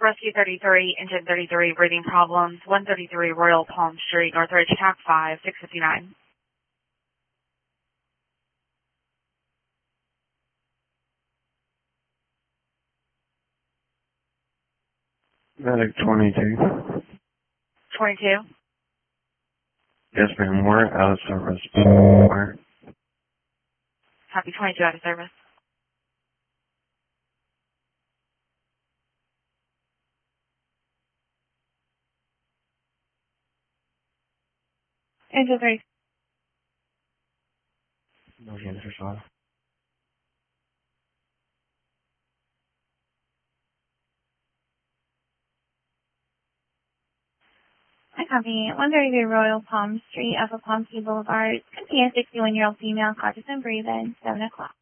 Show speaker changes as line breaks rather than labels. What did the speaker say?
Rescue 33, Engine 33, breathing problems, 133 Royal Palm Street, Northridge, TAC 5, 659.
Medic 22.
22.
Yes, ma'am. We're out of service. Where?
Copy 22 out of service. Engine 3.
No answer, sir.
I copy. 133 Royal Palm Street, Alpha Palm Key Boulevard. Could be a 61-year-old female, conscious and breathing, 7 o'clock.